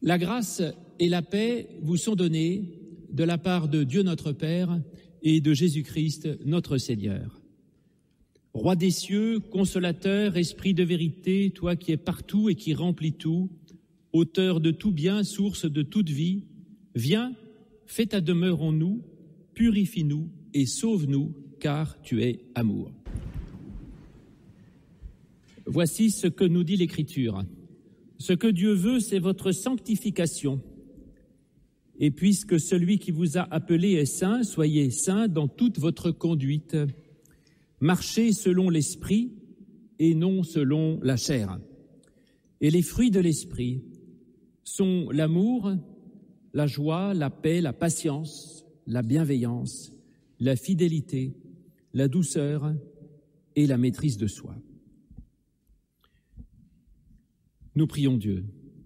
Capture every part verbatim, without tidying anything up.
La grâce et la paix vous sont données de la part de Dieu notre Père et de Jésus-Christ notre Seigneur. Roi des cieux, consolateur, esprit de vérité, toi qui es partout et qui remplis tout, auteur de tout bien, source de toute vie, viens, fais ta demeure en nous, purifie-nous et sauve-nous, car tu es amour. Voici ce que nous dit l'Écriture. Ce que Dieu veut, c'est votre sanctification. Et puisque celui qui vous a appelé est saint, soyez saints dans toute votre conduite. Marchez selon l'esprit et non selon la chair. Et les fruits de l'esprit sont l'amour, la joie, la paix, la patience, la bienveillance, la fidélité, la douceur et la maîtrise de soi. Nous prions Dieu.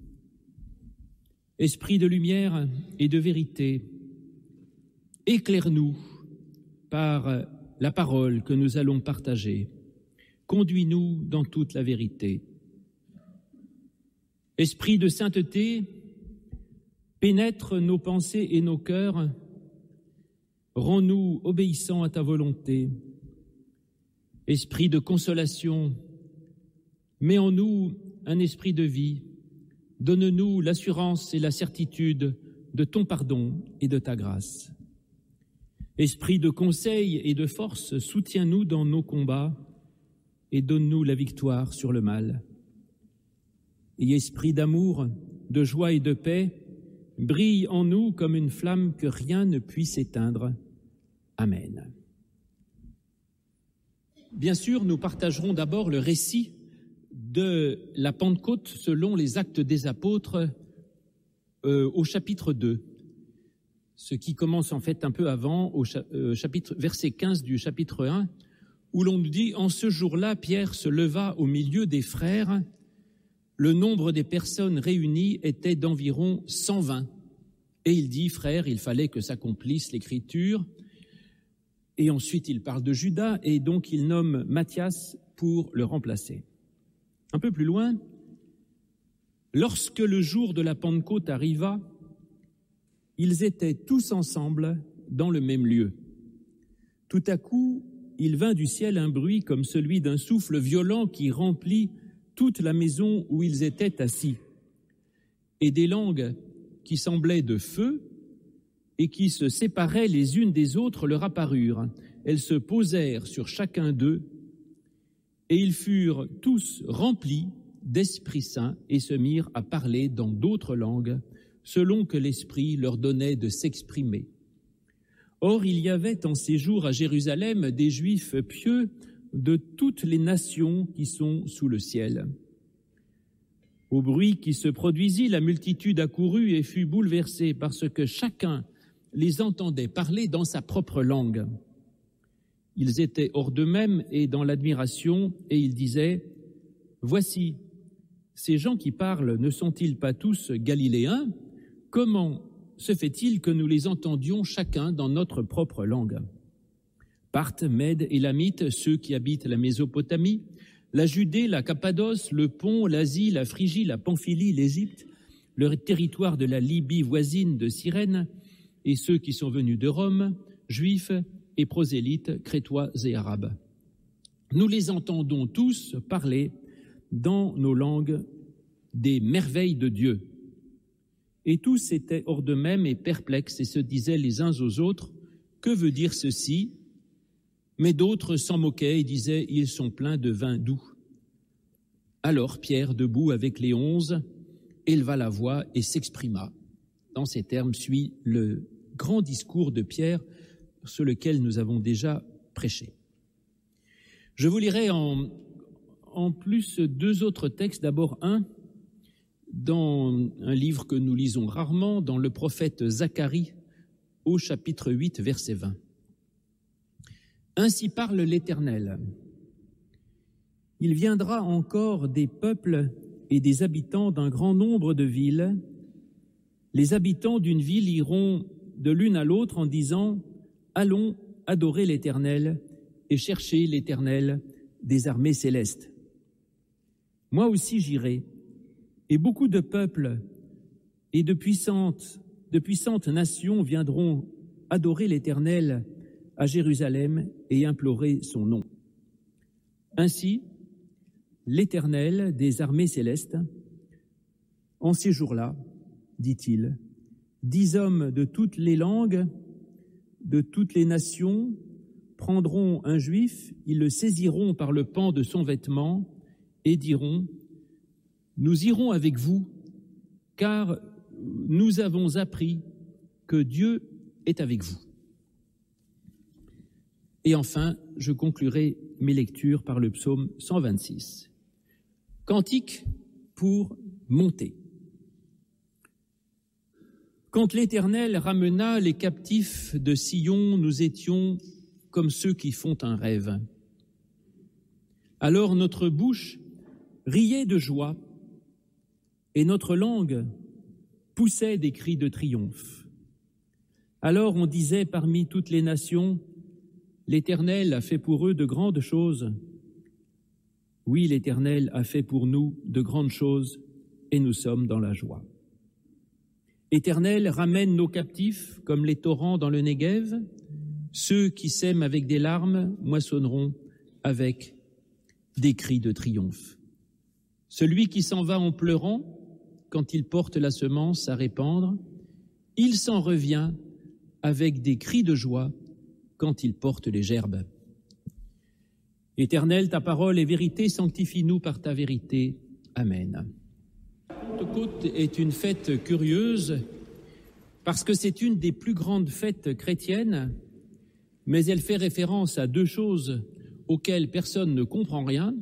Esprit de lumière et de vérité, éclaire-nous par la parole que nous allons partager. Conduis-nous dans toute la vérité. Esprit de sainteté, pénètre nos pensées et nos cœurs. Rends-nous obéissants à ta volonté. Esprit de consolation, mets en nous un esprit de vie. Donne-nous l'assurance et la certitude de ton pardon et de ta grâce. Esprit de conseil et de force, soutiens-nous dans nos combats et donne-nous la victoire sur le mal. Et esprit d'amour, de joie et de paix, brille en nous comme une flamme que rien ne puisse éteindre. Amen. Bien sûr, nous partagerons d'abord le récit de la Pentecôte selon les Actes des Apôtres euh, au chapitre deux, ce qui commence en fait un peu avant, au cha- euh, chapitre, verset quinze du chapitre un, où l'on nous dit « En ce jour-là, Pierre se leva au milieu des frères. Le nombre des personnes réunies était d'environ cent vingt. Et il dit « Frères, il fallait que s'accomplisse l'Écriture. » Et ensuite, il parle de Judas, et donc il nomme Matthias pour le remplacer. Un peu plus loin, lorsque le jour de la Pentecôte arriva, ils étaient tous ensemble dans le même lieu. Tout à coup, il vint du ciel un bruit comme celui d'un souffle violent qui remplit toute la maison où ils étaient assis. Et des langues qui semblaient de feu et qui se séparaient les unes des autres leur apparurent. Elles se posèrent sur chacun d'eux. Et ils furent tous remplis d'Esprit Saint et se mirent à parler dans d'autres langues, selon que l'Esprit leur donnait de s'exprimer. Or, il y avait en ces jours à Jérusalem des Juifs pieux de toutes les nations qui sont sous le ciel. Au bruit qui se produisit, la multitude accourut et fut bouleversée parce que chacun les entendait parler dans sa propre langue. Ils étaient hors d'eux-mêmes et dans l'admiration, et ils disaient « Voici, ces gens qui parlent ne sont-ils pas tous galiléens? Comment se fait-il que nous les entendions chacun dans notre propre langue ?» Parthes, Mèdes, Élamites, ceux qui habitent la Mésopotamie, la Judée, la Cappadoce, le Pont, l'Asie, la Phrygie, la Pamphylie, l'Égypte, le territoire de la Libye voisine de Cyrène, et ceux qui sont venus de Rome, juifs et prosélytes, crétois et arabes. Nous les entendons tous parler dans nos langues des merveilles de Dieu. Et tous étaient hors d'eux-mêmes et perplexes et se disaient les uns aux autres, « Que veut dire ceci ?» Mais d'autres s'en moquaient et disaient, « Ils sont pleins de vin doux. » Alors Pierre, debout avec les onze, éleva la voix et s'exprima. Dans ces termes suit le grand discours de Pierre sur lequel nous avons déjà prêché. Je vous lirai en, en plus deux autres textes. D'abord un, dans un livre que nous lisons rarement, dans le prophète Zacharie, au chapitre huit, verset vingt. « Ainsi parle l'Éternel. Il viendra encore des peuples et des habitants d'un grand nombre de villes. Les habitants d'une ville iront de l'une à l'autre en disant « Allons adorer l'Éternel et chercher l'Éternel des armées célestes. » Moi aussi j'irai, et beaucoup de peuples et de puissantes, de puissantes nations viendront adorer l'Éternel à Jérusalem et implorer son nom. Ainsi, l'Éternel des armées célestes, en ces jours-là, dit-il, dix hommes de toutes les langues, de toutes les nations, prendront un juif, ils le saisiront par le pan de son vêtement et diront « Nous irons avec vous, car nous avons appris que Dieu est avec vous. » Et enfin, je conclurai mes lectures par le psaume cent vingt-six. Cantique pour monter. Quand l'Éternel ramena les captifs de Sion, nous étions comme ceux qui font un rêve. Alors notre bouche riait de joie et notre langue poussait des cris de triomphe. Alors on disait parmi toutes les nations, l'Éternel a fait pour eux de grandes choses. Oui, l'Éternel a fait pour nous de grandes choses et nous sommes dans la joie. Éternel, ramène nos captifs comme les torrents dans le Néguev. Ceux qui sèment avec des larmes moissonneront avec des cris de triomphe. Celui qui s'en va en pleurant, quand il porte la semence à répandre, il s'en revient avec des cris de joie quand il porte les gerbes. Éternel, ta parole est vérité, sanctifie-nous par ta vérité. Amen. La Pentecôte est une fête curieuse parce que c'est une des plus grandes fêtes chrétiennes, mais elle fait référence à deux choses auxquelles personne ne comprend rien.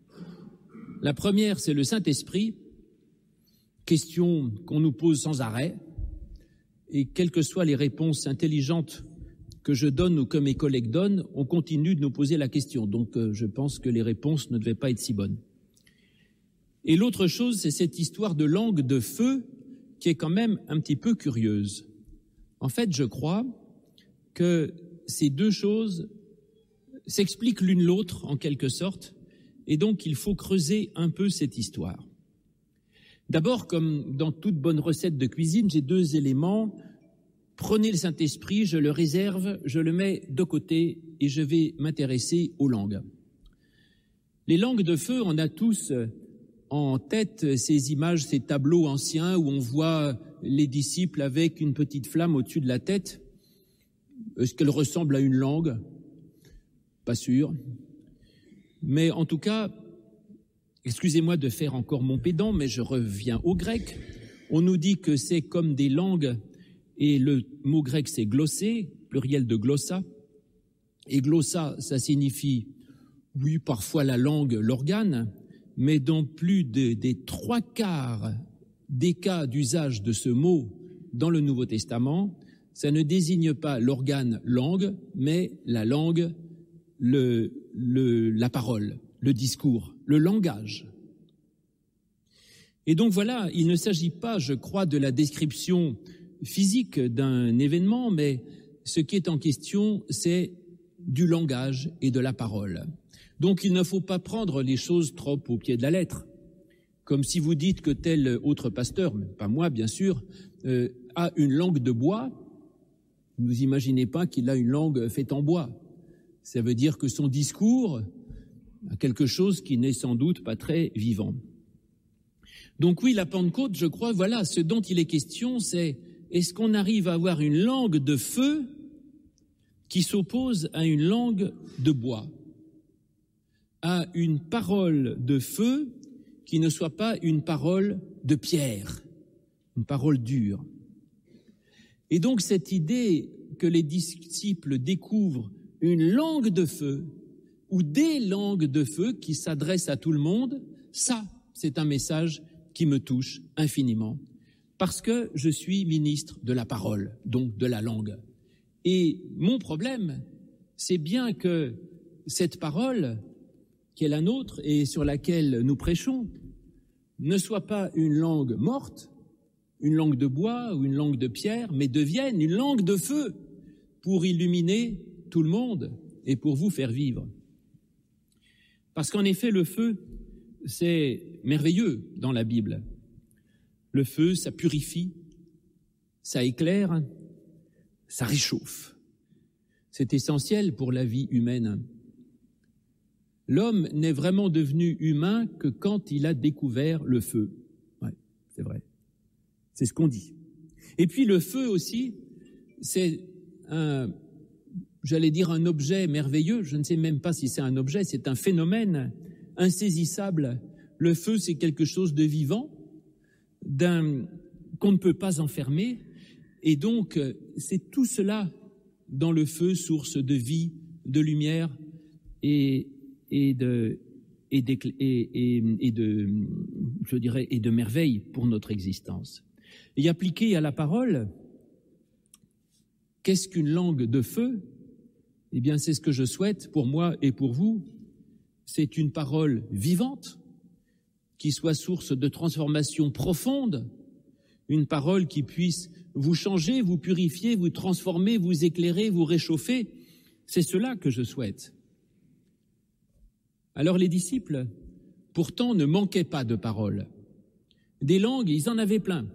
La première, c'est le Saint-Esprit, question qu'on nous pose sans arrêt, et quelles que soient les réponses intelligentes que je donne ou que mes collègues donnent, on continue de nous poser la question. Donc euh, je pense que les réponses ne devaient pas être si bonnes. Et l'autre chose, c'est cette histoire de langue de feu qui est quand même un petit peu curieuse. En fait, je crois que ces deux choses s'expliquent l'une l'autre en quelque sorte, et donc il faut creuser un peu cette histoire. D'abord, comme dans toute bonne recette de cuisine, j'ai deux éléments. Prenez le Saint-Esprit, je le réserve, je le mets de côté et je vais m'intéresser aux langues. Les langues de feu, on a tous en tête ces images, ces tableaux anciens où on voit les disciples avec une petite flamme au-dessus de la tête. Est-ce qu'elle ressemble à une langue? Pas sûr. Mais en tout cas, excusez-moi de faire encore mon pédant, mais je reviens au grec. On nous dit que c'est comme des langues, et le mot grec c'est glossé, pluriel de glossa. Et glossa, ça signifie, oui, parfois la langue, l'organe, mais dans plus de, des trois quarts des cas d'usage de ce mot dans le Nouveau Testament, ça ne désigne pas l'organe langue, mais la langue, le, le, la parole, le discours, le langage. Et donc voilà, il ne s'agit pas, je crois, de la description physique d'un événement, mais ce qui est en question, c'est du langage et de la parole. Donc il ne faut pas prendre les choses trop au pied de la lettre, comme si vous dites que tel autre pasteur, mais pas moi bien sûr, euh, a une langue de bois. Vous imaginez pas qu'il a une langue faite en bois. Ça veut dire que son discours a quelque chose qui n'est sans doute pas très vivant. Donc oui, la Pentecôte, je crois, voilà, ce dont il est question, c'est est-ce qu'on arrive à avoir une langue de feu qui s'oppose à une langue de bois, à une parole de feu qui ne soit pas une parole de pierre, une parole dure. Et donc cette idée que les disciples découvrent une langue de feu ou des langues de feu qui s'adressent à tout le monde, ça, c'est un message qui me touche infiniment, parce que je suis ministre de la parole, donc de la langue. Et mon problème, c'est bien que cette parole, qui est la nôtre et sur laquelle nous prêchons, ne soit pas une langue morte, une langue de bois ou une langue de pierre, mais devienne une langue de feu pour illuminer tout le monde et pour vous faire vivre. Parce qu'en effet, le feu, c'est merveilleux dans la Bible. Le feu, ça purifie, ça éclaire, ça réchauffe. C'est essentiel pour la vie humaine. L'homme n'est vraiment devenu humain que quand il a découvert le feu. Ouais, c'est vrai. C'est ce qu'on dit. Et puis le feu aussi, c'est un, j'allais dire un objet merveilleux, je ne sais même pas si c'est un objet, c'est un phénomène insaisissable. Le feu, c'est quelque chose de vivant, d'un, qu'on ne peut pas enfermer, et donc c'est tout cela dans le feu, source de vie, de lumière et et de et, et, et, et de je dirais et de merveille pour notre existence. Et appliqué à la parole, qu'est-ce qu'une langue de feu? Eh bien, c'est ce que je souhaite pour moi et pour vous. C'est une parole vivante qui soit source de transformation profonde, une parole qui puisse vous changer, vous purifier, vous transformer, vous éclairer, vous réchauffer. C'est cela que je souhaite. Alors les disciples, pourtant, ne manquaient pas de paroles. Des langues, ils en avaient plein.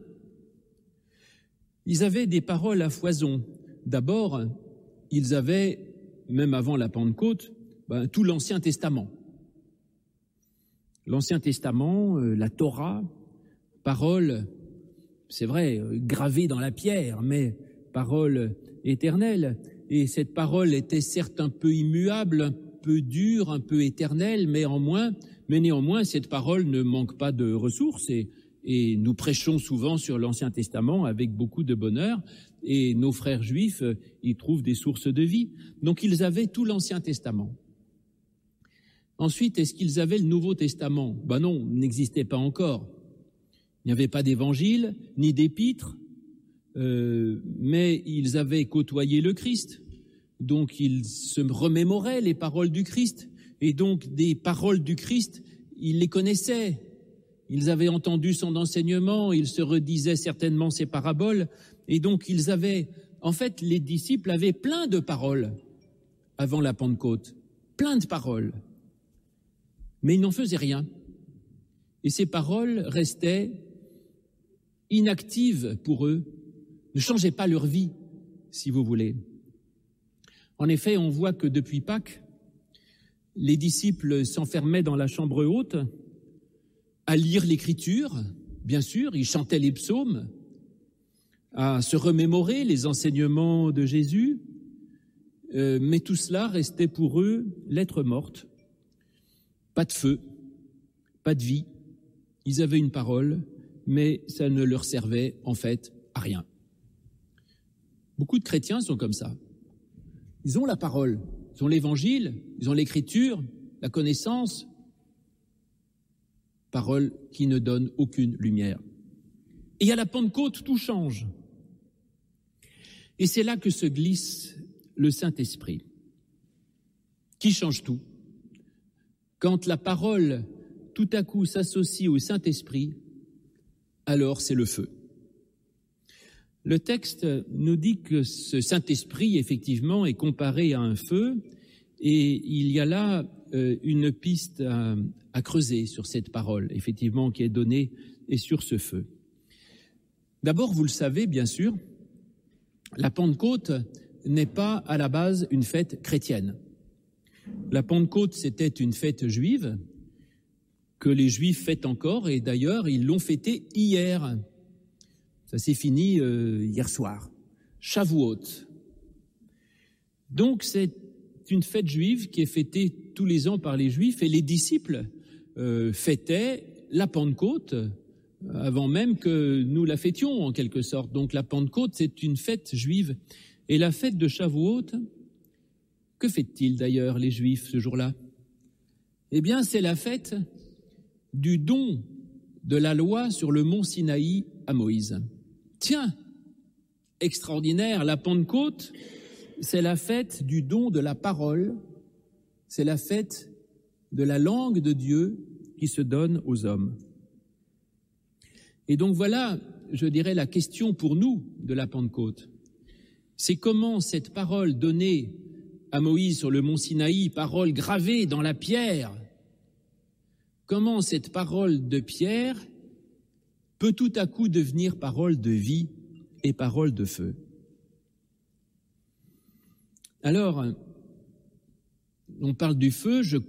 Ils avaient des paroles à foison. D'abord, ils avaient, même avant la Pentecôte, ben, tout l'Ancien Testament. L'Ancien Testament, euh, la Torah, paroles, c'est vrai, euh, gravées dans la pierre, mais paroles éternelles. Et cette parole était certes un peu immuable, un peu dure, un peu éternelle, mais, en moins, mais néanmoins, cette parole ne manque pas de ressources. Et, et nous prêchons souvent sur l'Ancien Testament avec beaucoup de bonheur. Et nos frères juifs y trouvent des sources de vie. Donc ils avaient tout l'Ancien Testament. Ensuite, est-ce qu'ils avaient le Nouveau Testament? Ben non, il n'existait pas encore. Il n'y avait pas d'évangile, ni d'épître, euh, mais ils avaient côtoyé le Christ. Donc ils se remémoraient les paroles du Christ. Et donc des paroles du Christ, ils les connaissaient. Ils avaient entendu son enseignement, ils se redisaient certainement ses paraboles. Et donc ils avaient, en fait, les disciples avaient plein de paroles avant la Pentecôte, plein de paroles. Mais ils n'en faisaient rien. Et ces paroles restaient inactives pour eux, ne changeaient pas leur vie, si vous voulez. En effet, on voit que depuis Pâques, les disciples s'enfermaient dans la chambre haute à lire l'Écriture, bien sûr, ils chantaient les psaumes, à se remémorer les enseignements de Jésus, euh, mais tout cela restait pour eux lettre morte. Pas de feu, pas de vie. Ils avaient une parole, mais ça ne leur servait en fait à rien. Beaucoup de chrétiens sont comme ça. Ils ont la parole, ils ont l'Évangile, ils ont l'Écriture, la connaissance, parole qui ne donne aucune lumière. Et à la Pentecôte, tout change. Et c'est là que se glisse le Saint-Esprit, qui change tout. Quand la parole, tout à coup, s'associe au Saint-Esprit, alors c'est le feu. Le texte nous dit que ce Saint-Esprit, effectivement, est comparé à un feu, et il y a là euh, une piste à, à creuser sur cette parole, effectivement, qui est donnée, et sur ce feu. D'abord, vous le savez, bien sûr, la Pentecôte n'est pas à la base une fête chrétienne. La Pentecôte, c'était une fête juive que les Juifs fêtent encore, et d'ailleurs, ils l'ont fêtée hier. Ça s'est fini euh, hier soir. Shavuot. Donc, c'est une fête juive qui est fêtée tous les ans par les Juifs, et les disciples euh, fêtaient la Pentecôte avant même que nous la fêtions, en quelque sorte. Donc, la Pentecôte, c'est une fête juive. Et la fête de Shavuot, que fêtent-ils d'ailleurs, les Juifs, ce jour-là? Eh bien, c'est la fête du don de la loi sur le mont Sinaï à Moïse. Tiens, extraordinaire, la Pentecôte, c'est la fête du don de la parole, c'est la fête de la langue de Dieu qui se donne aux hommes. Et donc voilà, je dirais, la question pour nous de la Pentecôte. C'est comment cette parole donnée à Moïse sur le mont Sinaï, parole gravée dans la pierre, comment cette parole de pierre peut tout à coup devenir parole de vie et parole de feu. Alors, on parle du feu, je